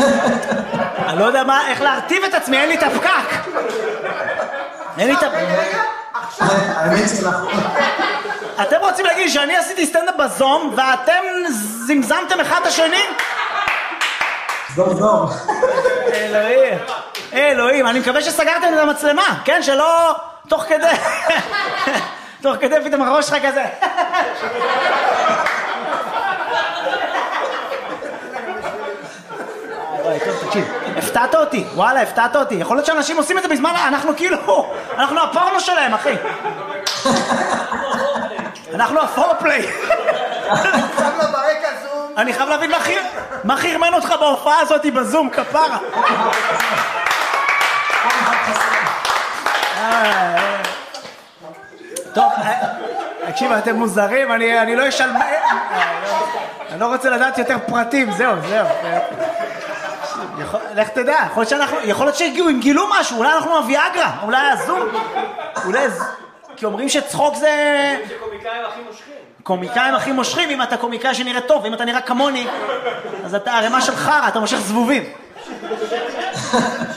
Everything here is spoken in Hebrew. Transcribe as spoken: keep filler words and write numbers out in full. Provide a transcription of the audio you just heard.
אני לא יודע מה, איך להרטיב את עצמי, אין לי את הפקק. אין לי את הפקק. האמת שלך. אתם רוצים להגיד שאני עשיתי סטנדאפ בזום, ואתם זמזמתם אחד את השני? זום זום. אלוהים, אלוהים, אני מקווה שסגרתם את המצלמה, כן? שלא תוך כדי, תוך כדי פתאום הראש שלך כזה. טוב, תקשיב, הפתעת אותי, וואלה, הפתעת אותי. יכול להיות שאנשים עושים את זה בזמן, אנחנו כאילו, אנחנו הפורנו שלהם, אחי. אנחנו הפורפליי. עכשיו לו ברקע זום. אני חייב להבין מה חירמן אותך בהופעה הזאת בזום, כפרה. טוב, תקשיב, אתם מוזרים, אני לא אשאל... אני לא רוצה לדעת יותר פרטים, זהו, זהו. לך תדע, יכול להיות שהגיעו, אם גילו משהו, אולי אנחנו הוויאגרה, אולי הזום, אולי... כי אומרים שצחוק זה... שקומיקאים הכי מושכים. קומיקאים הכי מושכים, אם אתה קומיקאי שנראה טוב, ואם אתה נראה כמוני, אז אתה הרמה של חרה, אתה מושך זבובים.